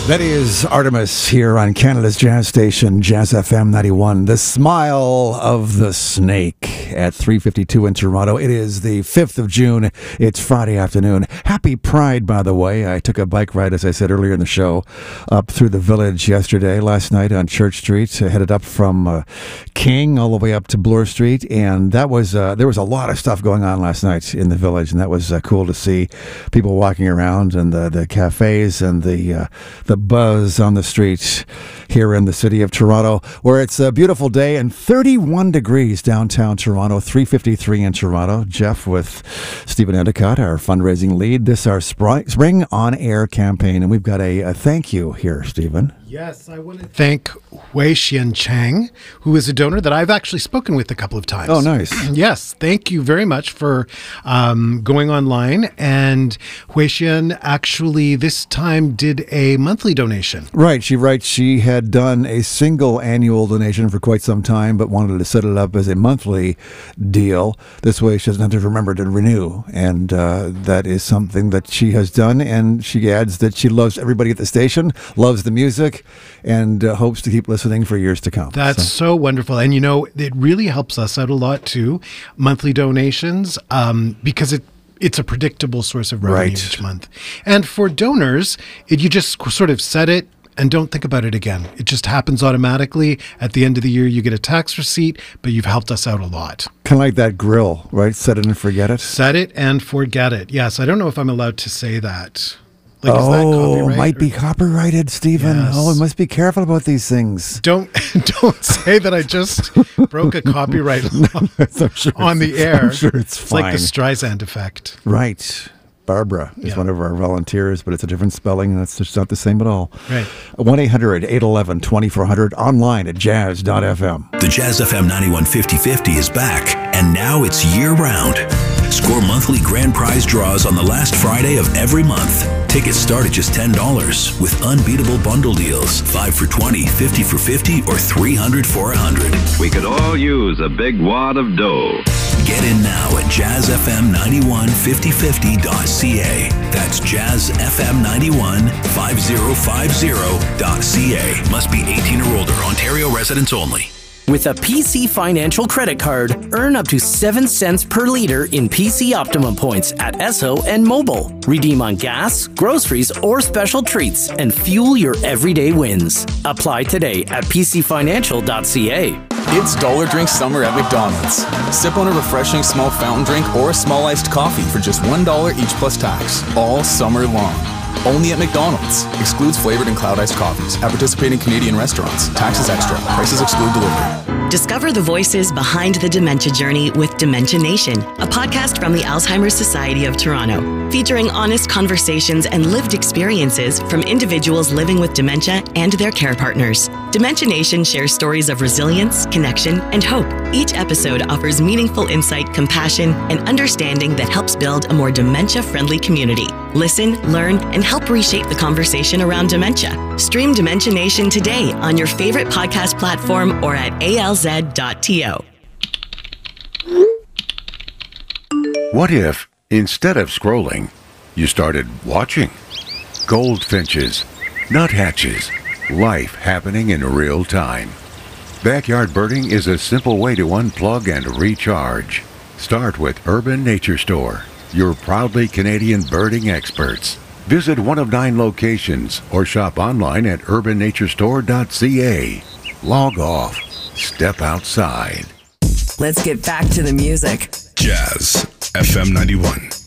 That is Artemis here on Canada's Jazz Station, Jazz FM 91. The Smile of the Snake at 3:52 in Toronto. It is the 5th of June. It's Friday afternoon. Happy Pride, by the way. I took a bike ride, as I said earlier in the show, up through the village last night on Church Street, headed up from King all the way up to Bloor Street, and that was there was a lot of stuff going on last night in the village, and that was cool to see people walking around and the cafes and the buzz on the streets here in the city of Toronto, where it's a beautiful day and 31 degrees downtown Toronto, 3:53 in Toronto. Jeff with Stephen Endicott, our fundraising lead. This is our Spring On Air campaign, and we've got a thank you here, Stephen. Yes, I want to thank Wei Xian Chang, who is a donor that I've actually spoken with a couple of times. Oh, nice. Yes, thank you very much for going online. And Wei Xian actually this time did a monthly donation. Right. She writes she had done a single annual donation for quite some time, but wanted to set it up as a monthly deal. This way she doesn't have to remember to renew. And that is something that she has done. And she adds that she loves everybody at the station, loves the music, and hopes to keep listening for years to come. That's so wonderful. And, you know, it really helps us out a lot, too, monthly donations, because it's a predictable source of revenue each month. And for donors, you just sort of set it and don't think about it again. It just happens automatically. At the end of the year, you get a tax receipt, but you've helped us out a lot. Kind of like that grill, right? Set it and forget it? Set it and forget it. Yes, I don't know if I'm allowed to say that. Like, is that copyright? Might be copyrighted, Stephen. Yes. Oh, we must be careful about these things. Don't say that I just broke a copyright law on the air. I'm sure it's fine. Like the Streisand effect. Right. Barbara is one of our volunteers, but it's a different spelling, and it's just not the same at all. Right. 1-800-811-2400, online at jazz.fm. The Jazz FM 91 50/50 is back, and now it's year-round. Score monthly grand prize draws on the last Friday of every month. Tickets start at just $10 with unbeatable bundle deals. 5 for $20, 50 for $50, or 300 for $100. We could all use a big wad of dough. Get in now at jazzfm915050.ca. That's jazzfm915050.ca. Must be 18 or older. Ontario residents only. With a PC Financial credit card, earn up to 7 cents per liter in PC Optimum points at Esso and Mobile. Redeem on gas, groceries, or special treats and fuel your everyday wins. Apply today at pcfinancial.ca. It's Dollar Drink Summer at McDonald's. Sip on a refreshing small fountain drink or a small iced coffee for just $1 each plus tax, all summer long. Only at McDonald's. Excludes flavored and cloud iced coffees. At participating Canadian restaurants. Taxes extra. Prices exclude delivery. Discover the voices behind the dementia journey with Dementia Nation, a podcast from the Alzheimer's Society of Toronto, featuring honest conversations and lived experiences from individuals living with dementia and their care partners. Dementia Nation shares stories of resilience, connection, and hope. Each episode offers meaningful insight, compassion, and understanding that helps build a more dementia-friendly community. Listen, learn, and help reshape the conversation around dementia. Stream Dementia Nation today on your favorite podcast platform or at alz.to. What if, instead of scrolling, you started watching? Goldfinches, nuthatches, life happening in real time. Backyard birding is a simple way to unplug and recharge. Start with Urban Nature Store, your proudly Canadian birding experts. Visit one of 9 locations or shop online at urbannaturestore.ca. Log off. Step outside. Let's get back to the music. Jazz FM 91.